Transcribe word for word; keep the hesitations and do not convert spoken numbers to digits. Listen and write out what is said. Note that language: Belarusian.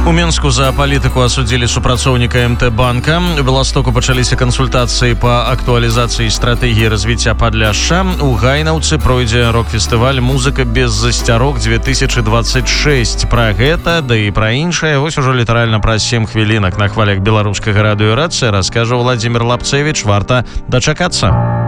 У Мінску за палітыку асудзілі супрацоўніка эм тэ банка. У Беластоку пачаліся кансультацыі па актуалізацыі стратэгіі развіцця Падляшша. У Гайнаўцы пройдзе рок-фестываль «Музыка без засцярог две тысячи двадцать шесть». Пра гэта, да і пра іншае, вось ужо літаральна праз сем хвілінак на хвалях беларускага радыё «Рацыя» раскажа Владзімир Лапцевіч. Варта дачакацца.